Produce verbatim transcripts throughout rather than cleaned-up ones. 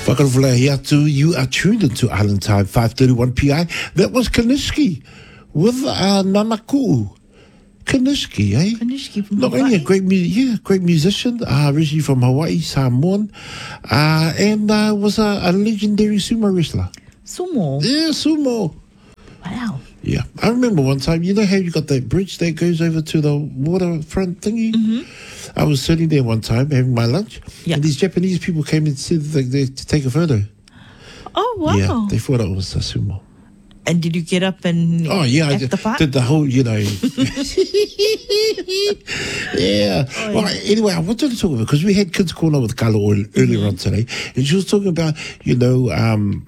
Whakarawhalai atu, you are tuned into Island Time, five thirty-one P I. That was Kanishki with uh, Nanaku. Kanishki, eh? Kanishki from Not Hawaii. only a great, mu- yeah, great musician, uh, originally from Hawaii, Samoan, uh, and uh, was a, a legendary sumo wrestler. Sumo. Yeah, sumo. Wow. Yeah, I remember one time, you know how you got that bridge that goes over to the waterfront thingy? Mm-hmm. I was sitting there one time having my lunch, Yeah. and these Japanese people came and said that they to take a photo. Oh, wow. Yeah, they thought it was a sumo. And did you get up and Oh, yeah, I act did the part? did the whole, you know. yeah. Oh, Well, anyway, I wanted to talk about, because we had Kids Corner with Carla earlier mm-hmm. on today, and she was talking about, you know, um,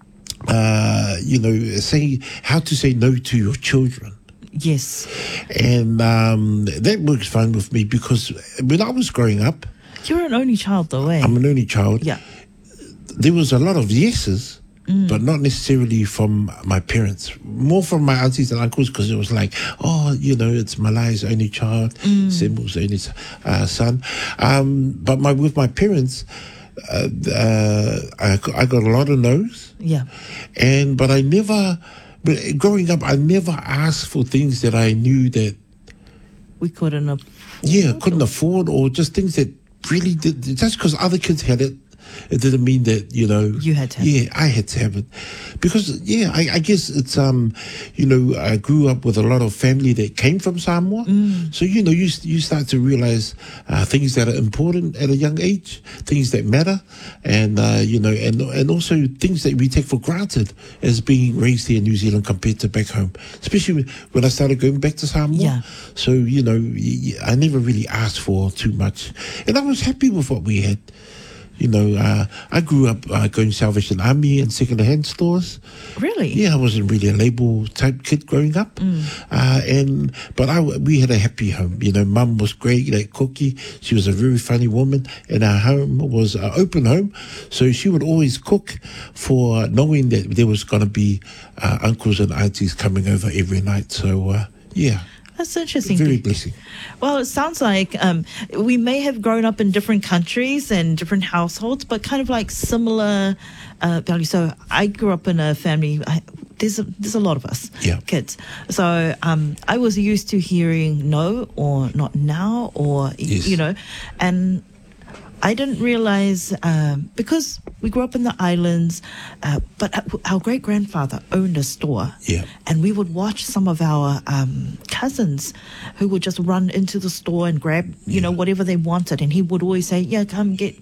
uh, you know, saying how to say no to your children. Yes. And um, that works fine with me, because when I was growing up, You're an only child, though, eh? I'm an only child. Yeah. There was a lot of yeses, mm. but not necessarily from my parents. More from my aunties and uncles, because it was like, oh, you know, it's Malai's only child, mm. Samuel's only uh, son. Um, but my with my parents, uh, uh, I, I got a lot of no's. Yeah. And but I never, but growing up, I never asked for things that I knew that We couldn't afford. yeah couldn't afford, or just things that really did. Just because other kids had it, it didn't mean that, you know, You had to have yeah, I had to have it, because yeah, I, I guess it's um, you know, I grew up with a lot of family that came from Samoa, mm. so you know, you you start to realize uh, things that are important at a young age, things that matter, and uh, you know, and and also things that we take for granted as being raised here in New Zealand compared to back home, especially when I started going back to Samoa. Yeah. So you know, y- y- I never really asked for too much, and I was happy with what we had. You know, uh, I grew up uh, going Salvation Army and second-hand stores. Really? Yeah, I wasn't really a label type kid growing up, mm. uh, and but I we had a happy home. You know, Mum was great at cookie. She was a very funny woman, and our home was an open home, so she would always cook for knowing that there was going to be uh, uncles and aunties coming over every night. So uh, yeah. That's interesting. Very blessing. Well, it sounds like um, we may have grown up in different countries and different households, but kind of like similar uh, values. So I grew up in a family. I, there's a, there's a lot of us Yeah. kids. So um, I was used to hearing no or not now or y- Yes. you know, and I didn't realize um, because we grew up in the islands, uh, but our great grandfather owned a store, Yeah. and we would watch some of our um, cousins who would just run into the store and grab, you Yeah. know, whatever they wanted, and he would always say, "Yeah, come get."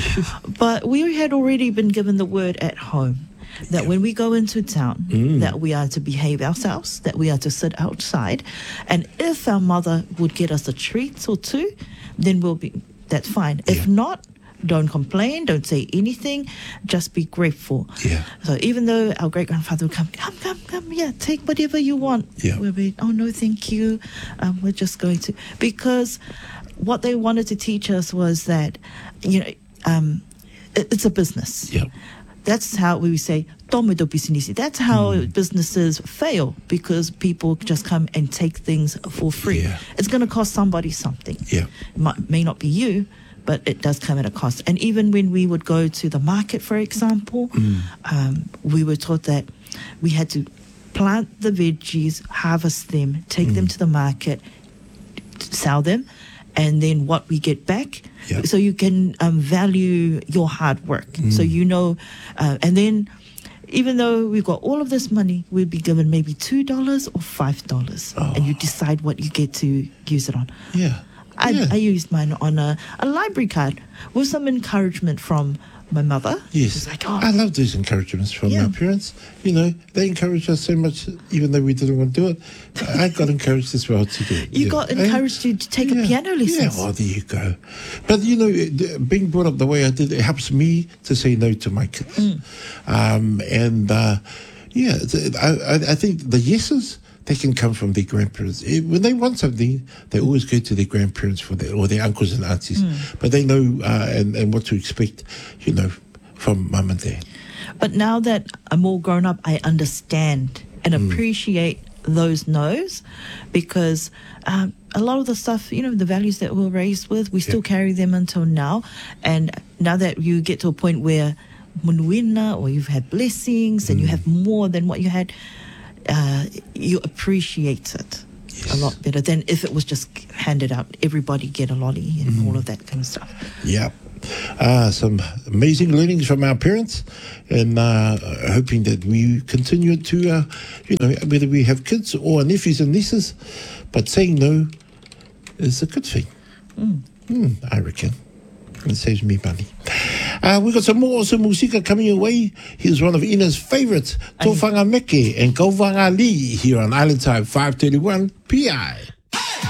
But we had already been given the word at home that Yeah. when we go into town, Mm. that we are to behave ourselves, that we are to sit outside, and if our mother would get us a treat or two, then we'll be. That's fine. If Yeah. not, don't complain, don't say anything, just be grateful. Yeah. So even though our great grandfather would come, come, come, come, yeah, take whatever you want. Yeah. We'll be, oh no, thank you. Um, we're just going to, because what they wanted to teach us was that, you know, um, it, it's a business. Yeah. That's how we say, tomedo business. That's how Mm. businesses fail, because people just come and take things for free. Yeah. It's going to cost somebody something. Yeah. It might, may not be you, but it does come at a cost. And even when we would go to the market, for example, Mm. um, we were taught that we had to plant the veggies, harvest them, take Mm. them to the market, sell them, and then what we get back. Yeah. So you can um, value your hard work. So Mm. you know, uh, and then even though we've got all of this money, we'd be given maybe two dollars or five dollars, Oh. and you decide what you get to use it on. Yeah. I, yeah. I used mine on a, a library card with some encouragement from my mother. Yes, She's like, oh, I love those encouragements from Yeah. our parents. You know, they encouraged us so much, even though we didn't want to do it. I got encouraged as well to do it. you yeah. got And- encouraged to, to take yeah, a piano lesson. Yeah, well, there you go. But, you know, the- being brought up the way I did, it helps me to say no to my kids. Mm. Um, and, uh, yeah, it's- I, I, I think the yeses, they can come from their grandparents. Eh, When they want something, they always go to their grandparents for that, or their uncles and aunties. Mm. But they know uh, and, and what to expect, you know, from mum and dad. But now that I'm all grown up, I understand and Mm. appreciate those no's, because um, a lot of the stuff, you know, the values that we're raised with, we still Yeah. carry them until now. And now that you get to a point where manuina or you've had blessings and you have more than what you had, uh, you appreciate it Yes. a lot better than if it was just handed out. Everybody get a lolly and all of that kind of stuff. Yeah. Uh, some amazing learnings from our parents, and uh, hoping that we continue to, uh, you know, whether we have kids or nephews and nieces, but saying no is a good thing. Mm. Mm, I reckon. It saves me money. Uh, we've got some more awesome musika coming your way. Here's one of Ina's favorites, Tōwhanga Meke and Kauvanga Li, here on Island Time five thirty-one P I.